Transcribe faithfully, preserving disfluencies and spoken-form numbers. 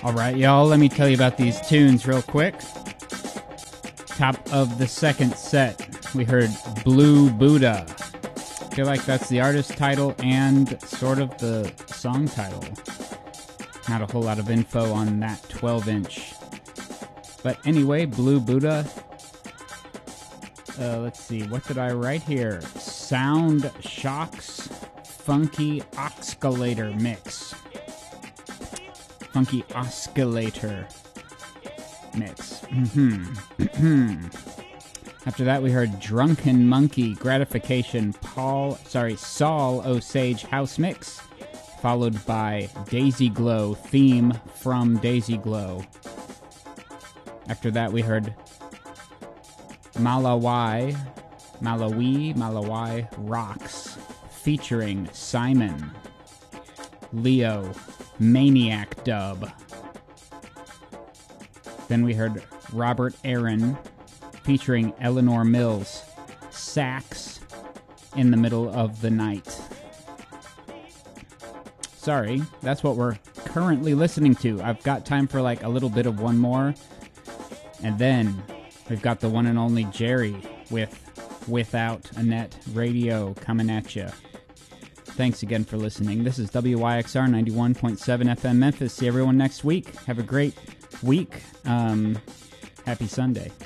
All right, y'all, let me tell you about these tunes real quick. Top of the second set, we heard Blue Buddha. I feel like that's the artist title and sort of the song title. Not a whole lot of info on that twelve inch. But anyway, Blue Buddha. Uh, let's see, what did I write here? Sound Shocks Funky Oscillator Mix. Funky Oscillator Mix. Mm-hmm. After that, we heard Drunken Monkey Gratification Paul, sorry, Saul Osage House Mix, followed by Daisy Glow Theme from Daisy Glow. After that, we heard Malawi, Malawi, Malawi Rocks, featuring Simon, Leo, Maniac Dub. Then we heard Robert Aaron, featuring Eleanor Mills, Sax, In the Middle of the Night. Sorry, that's what we're currently listening to. I've got time for like a little bit of one more. And then we've got the one and only Jerry with Without a Net Radio coming at you. Thanks again for listening. This is W Y X R ninety-one point seven F M Memphis. See everyone next week. Have a great week. Um, happy Sunday.